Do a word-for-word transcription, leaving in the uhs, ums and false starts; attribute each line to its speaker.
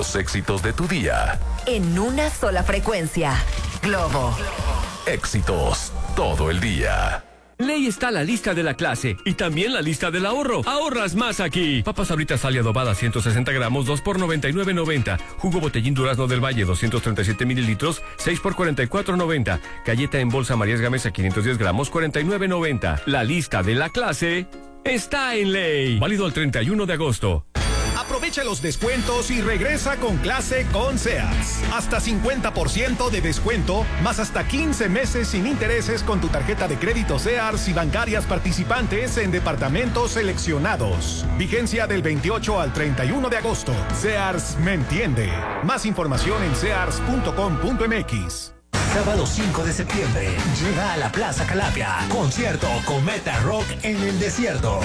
Speaker 1: los éxitos de tu día.
Speaker 2: En una sola frecuencia. Globo.
Speaker 1: Éxitos todo el día.
Speaker 3: Ley está la lista de la clase y también la lista del ahorro. Ahorras más aquí. Papas Sabritas Sal y adobada ciento sesenta gramos, dos por noventa y nueve noventa. Jugo Botellín Durazno del Valle doscientos treinta y siete mililitros, seis por cuarenta y cuatro noventa. Galleta en bolsa Marías Gamesa quinientos diez gramos, cuarenta y nueve noventa. La lista de la clase está en Ley. Válido al treinta y uno de agosto.
Speaker 4: Aprovecha los descuentos y regresa con clase con Sears. Hasta cincuenta por ciento de descuento, más hasta quince meses sin intereses con tu tarjeta de crédito Sears y bancarias participantes en departamentos seleccionados. Vigencia del veintiocho al treinta y uno de agosto. Sears me entiende. Más información en sears punto com punto m x.
Speaker 5: Sábado cinco de septiembre, llega a la Plaza Calapia. Concierto Cometa Rock en el desierto.